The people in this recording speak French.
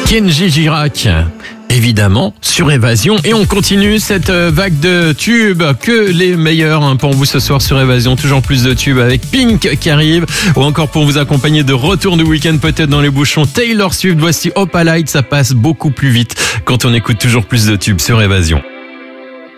Kenji Girac, évidemment, sur Évasion. Et on continue cette vague de tubes, que les meilleurs pour vous ce soir sur Évasion. Toujours plus de tubes avec Pink qui arrive, ou encore pour vous accompagner de retour du week-end peut-être dans les bouchons, Taylor Swift. Voici Opalite, ça passe beaucoup plus vite quand on écoute toujours plus de tubes sur Évasion.